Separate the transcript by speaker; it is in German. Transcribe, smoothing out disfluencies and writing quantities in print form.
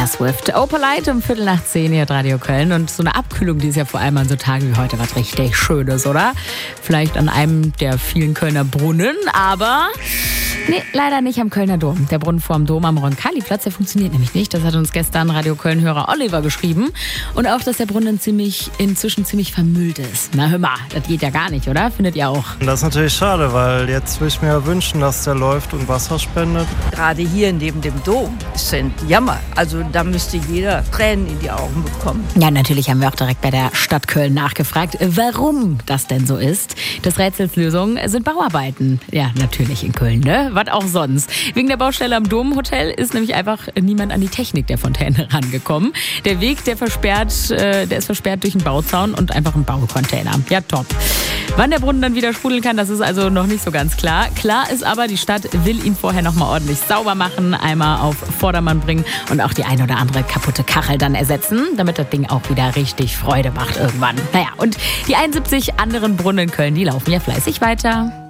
Speaker 1: Taylor Swift. Opalite um 9:15 hier at Radio Köln. Und so eine Abkühlung, die ist ja vor allem an so Tagen wie heute was richtig Schönes, oder? Vielleicht an einem der vielen Kölner Brunnen, aber nee, leider nicht am Kölner Dom. Der Brunnen vorm Dom am Roncalli-Platz, der funktioniert nämlich nicht. Das hat uns gestern Radio Köln-Hörer Oliver geschrieben. Und auch, dass der Brunnen inzwischen ziemlich vermüllt ist. Na hör mal, das geht ja gar nicht, oder? Findet ihr auch?
Speaker 2: Das ist natürlich schade, weil jetzt würde ich mir ja wünschen, dass der läuft und Wasser spendet.
Speaker 3: Gerade hier neben dem Dom ist ein Jammer. Also da müsste jeder Tränen in die Augen bekommen.
Speaker 1: Ja, natürlich haben wir auch direkt bei der Stadt Köln nachgefragt, warum das denn so ist. Das Rätsels Lösung sind Bauarbeiten. Ja, natürlich in Köln, ne? Was auch sonst. Wegen der Baustelle am Domhotel ist nämlich einfach niemand an die Technik der Fontäne rangekommen. Der Weg, der ist versperrt durch einen Bauzaun und einfach einen Baucontainer. Ja, top. Wann der Brunnen dann wieder sprudeln kann, das ist also noch nicht so ganz klar. Klar ist aber, die Stadt will ihn vorher nochmal ordentlich sauber machen, einmal auf Vordermann bringen und auch die ein oder andere kaputte Kachel dann ersetzen, damit das Ding auch wieder richtig Freude macht irgendwann. Naja, und die 71 anderen Brunnen in Köln, die laufen ja fleißig weiter.